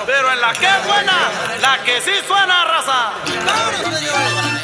Pero en la que es buena, la que sí suena, raza.